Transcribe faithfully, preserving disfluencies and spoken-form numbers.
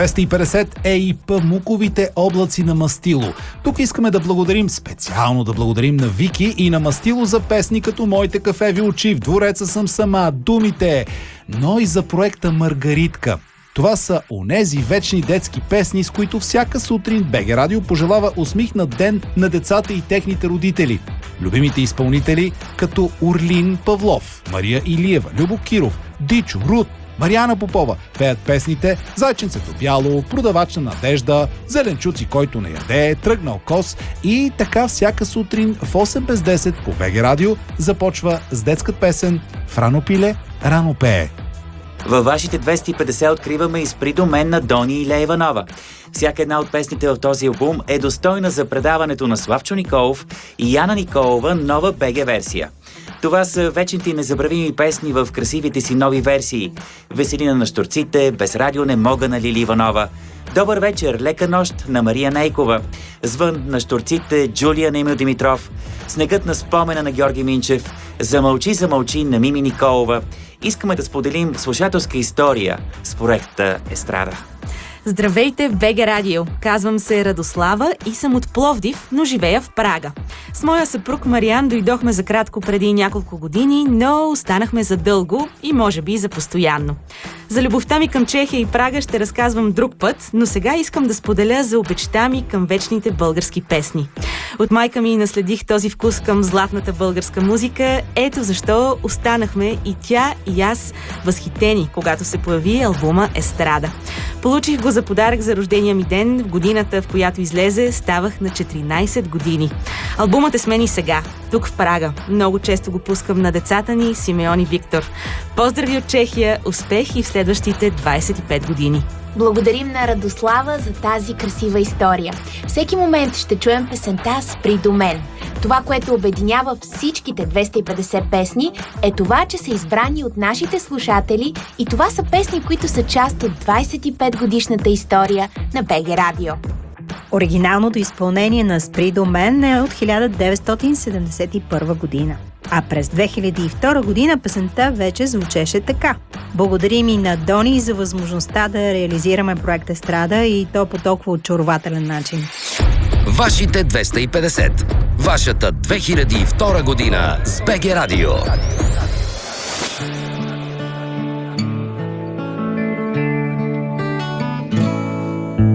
двеста и петдесет е и памуковите облаци на Мастило. Тук искаме да благодарим, специално да благодарим на Вики и на Мастило за песни като Моите кафеви очи, В двореца съм сама, Думите, но и за проекта Маргаритка. Това са онези вечни детски песни, с които всяка сутрин БГ Радио пожелава усмихнат ден на децата и техните родители. Любимите изпълнители като Орлин Павлов, Мария Илиева, Любо Киров, Дичо, Рут, Мариана Попова пеят песните Зайченцето бяло, Продавач на надежда, Зеленчуци, който не яде, Тръгнал кос и така всяка сутрин в осем без десет по БГ Радио започва с детска песен В рано пиле, рано пее. Във вашите двеста и петдесет откриваме и Спри до мен на Дони и Лея Иванова. Всяка една от песните в този албум е достойна за предаването на Славчо Николов и Яна Николова нова БГ версия. Това са вечните и незабравими песни в красивите си нови версии. Веселина на щурците, Без радио не мога на Лили Иванова, Добър вечер, лека нощ на Мария Нейкова, Звън на щурците, Джулия на Емил Димитров, Снегът на спомена на Георги Минчев, Замълчи, замълчи на Мими Николова. Искаме да споделим слушателска история с проекта Естрада. Здравейте в БГ Радио! Казвам се Радослава и съм от Пловдив, но живея в Прага. С моя съпруг Мариан дойдохме за кратко преди няколко години, но останахме за дълго и може би за постоянно. За любовта ми към Чехия и Прага ще разказвам друг път, но сега искам да споделя за обичта ми към вечните български песни. От майка ми наследих този вкус към златната българска музика, ето защо останахме и тя и аз възхитени, когато се появи албума Естрада. Получих го за подарък за рождения ми ден, в годината, в която излезе, ставах на четиринайсет години. Албумът е с мен и сега, тук в Прага. Много често го пускам на децата ни, Симеон и Виктор. Поздрави от Чехия, успех и в следващите двайсет и пет години. Благодарим на Радослава за тази красива история. Всеки момент ще чуем песента Спри до мен. Това, което обединява всичките двеста и петдесет песни, е това, че са избрани от нашите слушатели и това са песни, които са част от двайсет и пет годишната история на БГ Радио. Оригиналното изпълнение на Спри до мен е от хиляда деветстотин седемдесет и първа година. А през две хиляди и втора година песента вече звучеше така. Благодарим и на Дони за възможността да реализираме проект Естрада и то по толкова очарователен начин. Вашите двеста и петдесет. Вашата две хиляди и втора година с БГ Радио.